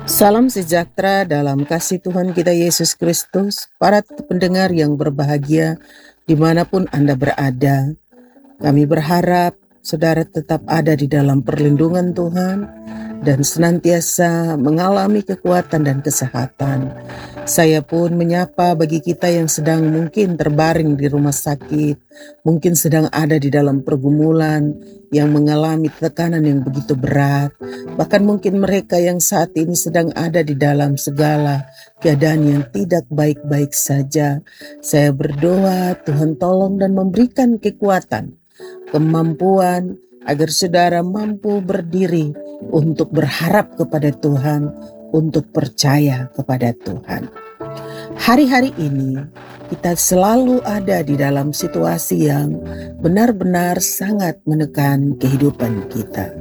Salam sejahtera dalam kasih Tuhan kita Yesus Kristus, para pendengar yang berbahagia dimanapun Anda berada. Kami berharap saudara tetap ada di dalam perlindungan Tuhan dan senantiasa mengalami kekuatan dan kesehatan. Saya pun menyapa bagi kita yang sedang mungkin terbaring di rumah sakit, mungkin sedang ada di dalam pergumulan, yang mengalami tekanan yang begitu berat, bahkan mungkin mereka yang saat ini sedang ada di dalam segala keadaan yang tidak baik-baik saja. Saya berdoa Tuhan tolong dan memberikan kekuatan, kemampuan agar saudara mampu berdiri untuk berharap kepada Tuhan, untuk percaya kepada Tuhan. Hari-hari ini kita selalu ada di dalam situasi yang benar-benar sangat menekan kehidupan kita.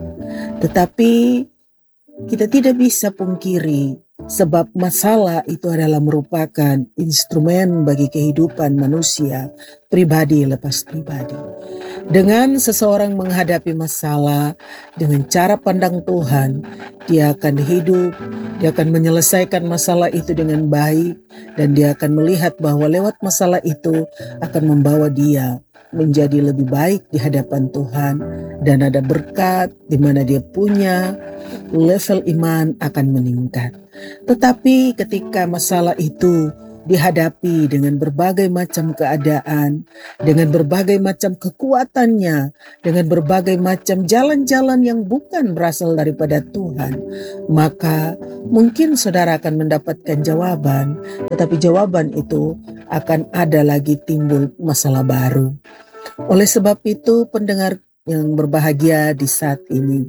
Tetapi kita tidak bisa pungkiri sebab masalah itu adalah merupakan instrumen bagi kehidupan manusia pribadi lepas pribadi. Dengan seseorang menghadapi masalah dengan cara pandang Tuhan, dia akan hidup, dia akan menyelesaikan masalah itu dengan baik, dan dia akan melihat bahwa lewat masalah itu akan membawa dia menjadi lebih baik di hadapan Tuhan, dan ada berkat di mana dia punya level iman akan meningkat. Tetapi ketika masalah itu dihadapi dengan berbagai macam keadaan, dengan berbagai macam kekuatannya, dengan berbagai macam jalan-jalan yang bukan berasal daripada Tuhan, maka mungkin saudara akan mendapatkan jawaban, tetapi jawaban itu akan ada lagi timbul masalah baru. Oleh sebab itu, pendengar yang berbahagia di saat ini,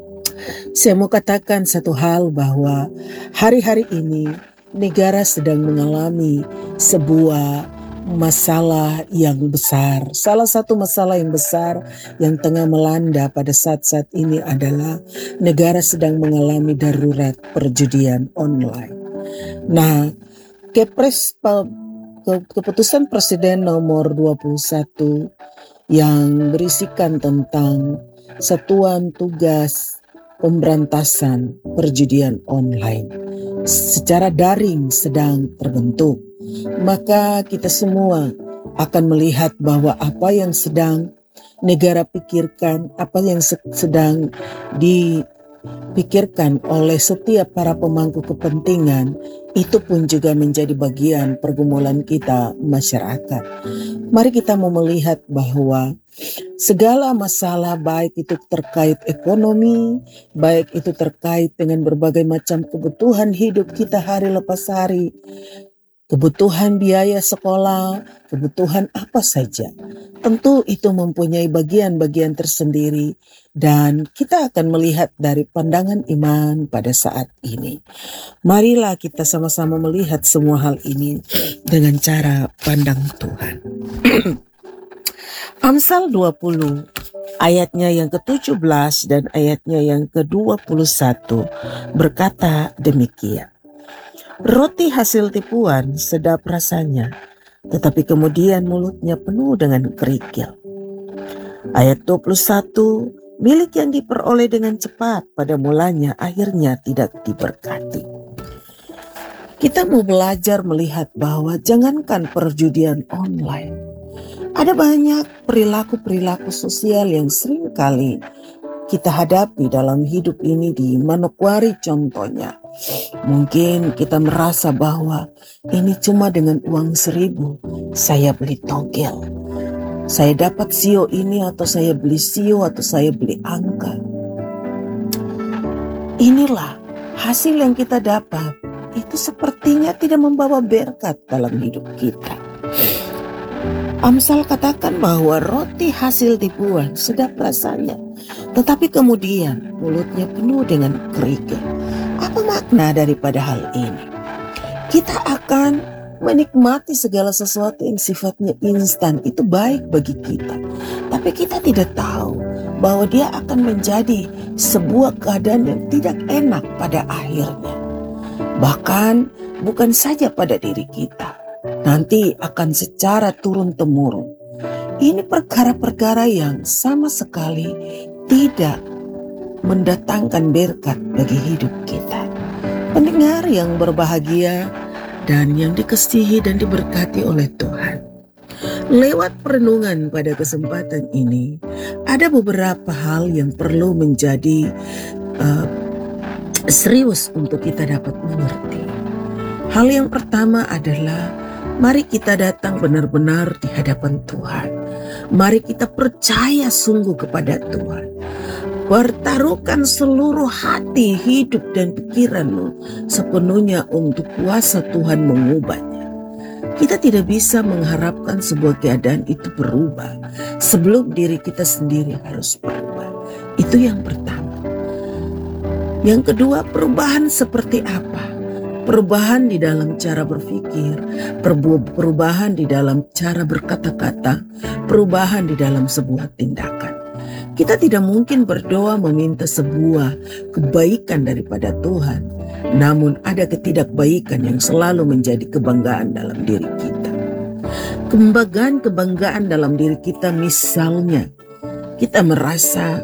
saya mau katakan satu hal bahwa hari-hari ini negara sedang mengalami sebuah masalah yang besar. Salah satu masalah yang besar yang tengah melanda pada saat-saat ini adalah negara sedang mengalami darurat perjudian online. Nah, keputusan Presiden nomor 21 yang berisikan tentang satuan tugas pemberantasan perjudian online secara daring sedang terbentuk, maka kita semua akan melihat bahwa apa yang sedang negara pikirkan, apa yang sedang dipikirkan oleh setiap para pemangku kepentingan, itu pun juga menjadi bagian pergumulan kita masyarakat. Mari kita mau melihat bahwa segala masalah, baik itu terkait ekonomi, baik itu terkait dengan berbagai macam kebutuhan hidup kita hari lepas hari, kebutuhan biaya sekolah, kebutuhan apa saja, tentu itu mempunyai bagian-bagian tersendiri, dan kita akan melihat dari pandangan iman pada saat ini. Marilah kita sama-sama melihat semua hal ini dengan cara pandang Tuhan. Amsal 20 ayatnya yang ke-17 dan ayatnya yang ke-21 berkata demikian. Roti hasil tipuan sedap rasanya, tetapi kemudian mulutnya penuh dengan kerikil. Ayat 21, milik yang diperoleh dengan cepat pada mulanya akhirnya tidak diberkati. Kita mau belajar melihat bahwa jangankan perjudian online, ada banyak perilaku-perilaku sosial yang sering kali kita hadapi dalam hidup ini. Di Manokwari contohnya, mungkin kita merasa bahwa ini cuma dengan uang 1.000 saya beli togel, saya dapat sio ini, atau saya beli sio, atau saya beli angka. Inilah hasil yang kita dapat, itu sepertinya tidak membawa berkat dalam hidup kita. Amsal katakan bahwa roti hasil tipuan sedap rasanya, tetapi kemudian mulutnya penuh dengan kerikil. Apa makna daripada hal ini? Kita akan menikmati segala sesuatu yang sifatnya instan, itu baik bagi kita. Tapi kita tidak tahu bahwa dia akan menjadi sebuah keadaan yang tidak enak pada akhirnya. Bahkan bukan saja pada diri kita, nanti akan secara turun-temurun. Ini perkara-perkara yang sama sekali tidak mendatangkan berkat bagi hidup kita. Pendengar yang berbahagia dan yang dikasihi dan diberkati oleh Tuhan. Lewat perenungan pada kesempatan ini, ada beberapa hal yang perlu menjadi serius untuk kita dapat mengerti. Hal yang pertama adalah mari kita datang benar-benar di hadapan Tuhan. Mari kita percaya sungguh kepada Tuhan. Pertaruhkan seluruh hati, hidup, dan pikiranmu sepenuhnya untuk kuasa Tuhan mengubahnya. Kita tidak bisa mengharapkan sebuah keadaan itu berubah sebelum diri kita sendiri harus berubah. Itu yang pertama. Yang kedua, perubahan seperti apa? Perubahan di dalam cara berpikir, perubahan di dalam cara berkata-kata, perubahan di dalam sebuah tindakan. Kita tidak mungkin berdoa meminta sebuah kebaikan daripada Tuhan, namun ada ketidakbaikan yang selalu menjadi kebanggaan dalam diri kita. Kebanggaan dalam diri kita, misalnya kita merasa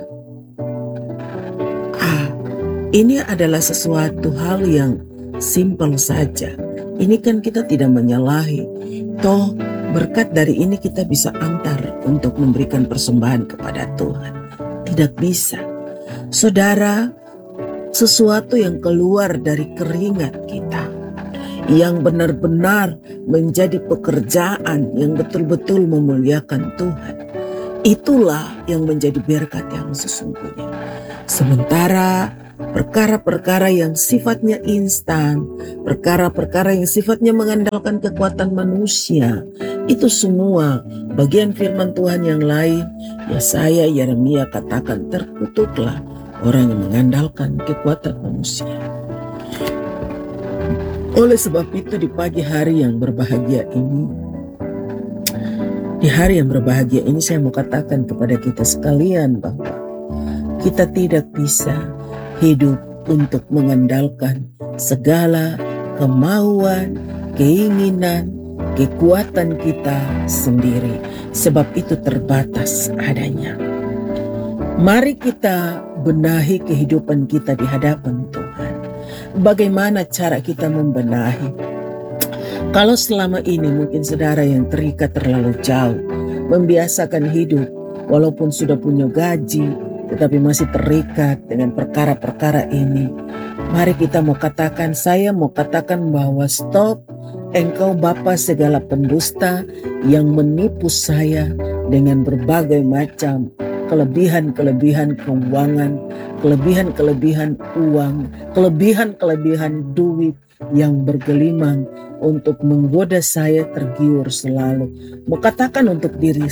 ini adalah sesuatu hal yang simpel saja. Ini kan kita tidak menyalahi. Toh berkat dari ini kita bisa antar untuk memberikan persembahan kepada Tuhan. Tidak bisa. Saudara, sesuatu yang keluar dari keringat kita, yang benar-benar menjadi pekerjaan yang betul-betul memuliakan Tuhan, itulah yang menjadi berkat yang sesungguhnya. Sementara perkara-perkara yang sifatnya instan, perkara-perkara yang sifatnya mengandalkan kekuatan manusia, itu semua bagian firman Tuhan yang lain. Yesaya, Yeremia katakan, terkutuklah orang yang mengandalkan kekuatan manusia. Oleh sebab itu di pagi hari yang berbahagia ini, di hari yang berbahagia ini saya mau katakan kepada kita sekalian bahwa kita tidak bisa hidup untuk mengandalkan segala kemauan, keinginan, kekuatan kita sendiri, sebab itu terbatas adanya. Mari kita benahi kehidupan kita di hadapan Tuhan. Bagaimana cara kita membenahi? Kalau selama ini mungkin saudara yang terikat terlalu jauh, membiasakan hidup walaupun sudah punya gaji, tetapi masih terikat dengan perkara-perkara ini. Mari kita saya mau katakan bahwa stop, engkau bapa segala pendusta yang menipu saya dengan berbagai macam kelebihan-kelebihan keuangan, kelebihan-kelebihan uang, kelebihan-kelebihan duit yang bergelimang untuk menggoda saya tergiur selalu. Mengatakan untuk diri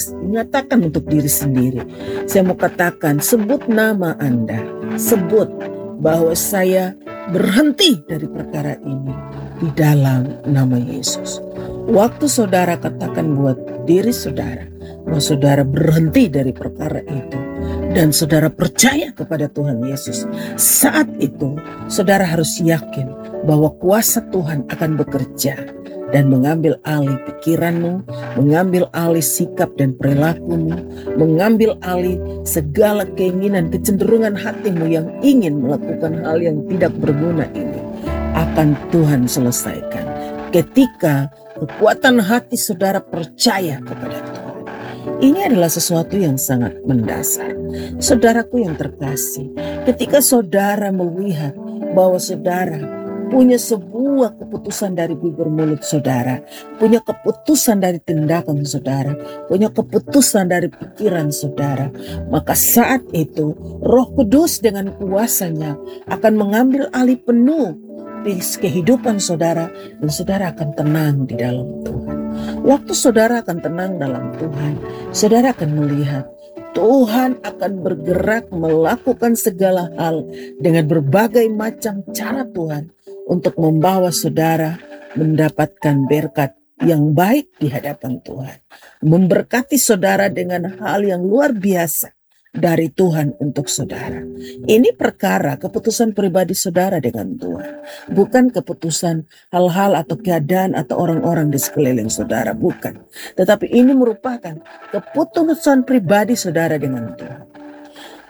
sendiri. Saya mau katakan, sebut nama Anda, sebut bahwa saya berhenti dari perkara ini di dalam nama Yesus. Waktu saudara katakan buat diri saudara bahwa saudara berhenti dari perkara itu dan saudara percaya kepada Tuhan Yesus, saat itu saudara harus yakin bahwa kuasa Tuhan akan bekerja dan mengambil alih pikiranmu, mengambil alih sikap dan perilakumu, mengambil alih segala keinginan, kecenderungan hatimu yang ingin melakukan hal yang tidak berguna ini, akan Tuhan selesaikan ketika kekuatan hati saudara percaya kepada Tuhan. Ini adalah sesuatu yang sangat mendasar. Saudaraku yang terkasih, ketika saudara melihat bahwa saudara punya sebuah keputusan dari bibir mulut saudara, punya keputusan dari tindakan saudara, punya keputusan dari pikiran saudara, maka saat itu Roh Kudus dengan kuasanya akan mengambil alih penuh di kehidupan saudara, dan saudara akan tenang di dalam Tuhan. Waktu saudara akan tenang dalam Tuhan, saudara akan melihat Tuhan akan bergerak melakukan segala hal dengan berbagai macam cara Tuhan untuk membawa saudara mendapatkan berkat yang baik di hadapan Tuhan. Memberkati saudara dengan hal yang luar biasa dari Tuhan untuk saudara. Ini perkara keputusan pribadi saudara dengan Tuhan. Bukan keputusan hal-hal atau keadaan atau orang-orang di sekeliling saudara. Bukan. Tetapi ini merupakan keputusan pribadi saudara dengan Tuhan.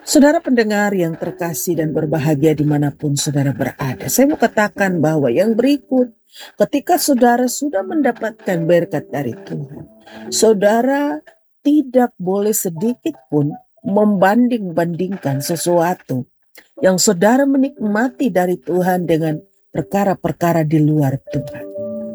Saudara pendengar yang terkasih dan berbahagia dimanapun saudara berada, saya mau katakan bahwa yang berikut, ketika saudara sudah mendapatkan berkat dari Tuhan, saudara tidak boleh sedikit pun membanding-bandingkan sesuatu yang saudara menikmati dari Tuhan dengan perkara-perkara di luar Tuhan.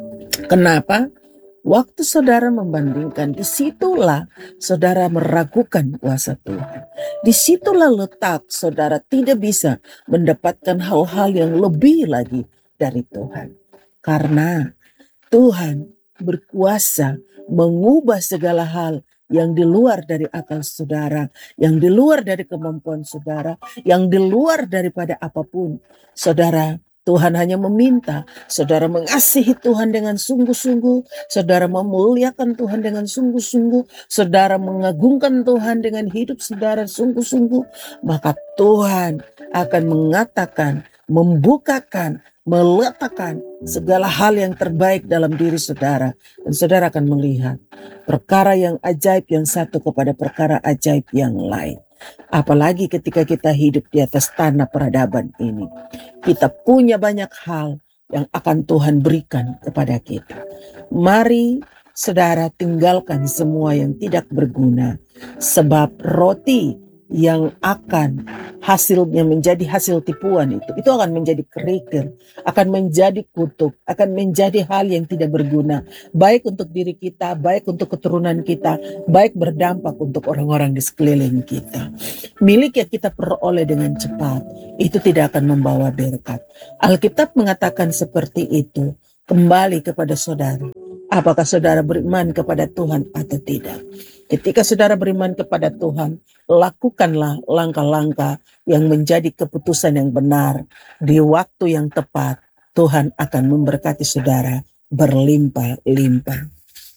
Kenapa? Waktu saudara membandingkan, disitulah saudara meragukan kuasa Tuhan. Disitulah letak saudara tidak bisa mendapatkan hal-hal yang lebih lagi dari Tuhan. Karena Tuhan berkuasa mengubah segala hal yang di luar dari akal saudara, yang di luar dari kemampuan saudara, yang di luar daripada apapun. Saudara, Tuhan hanya meminta saudara mengasihi Tuhan dengan sungguh-sungguh, saudara memuliakan Tuhan dengan sungguh-sungguh, saudara mengagungkan Tuhan dengan hidup saudara sungguh-sungguh, maka Tuhan akan mengatakan, membukakan, meletakkan segala hal yang terbaik dalam diri saudara. Dan saudara akan melihat perkara yang ajaib yang satu kepada perkara ajaib yang lain. Apalagi ketika kita hidup di atas tanah peradaban ini. Kita punya banyak hal yang akan Tuhan berikan kepada kita. Mari saudara tinggalkan semua yang tidak berguna. Sebab roti yang akan hasilnya menjadi hasil tipuan itu akan menjadi kerikil, akan menjadi kutuk, akan menjadi hal yang tidak berguna, baik untuk diri kita, baik untuk keturunan kita, baik berdampak untuk orang-orang di sekeliling kita. Milik yang kita peroleh dengan cepat itu tidak akan membawa berkat. Alkitab mengatakan seperti itu. Kembali kepada saudara, apakah saudara beriman kepada Tuhan atau tidak? Ketika saudara beriman kepada Tuhan, lakukanlah langkah-langkah yang menjadi keputusan yang benar. Di waktu yang tepat, Tuhan akan memberkati saudara berlimpah-limpah.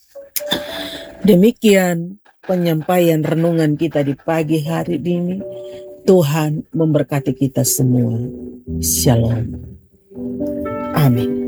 Demikian penyampaian renungan kita di pagi hari ini. Tuhan memberkati kita semua. Shalom. Amin.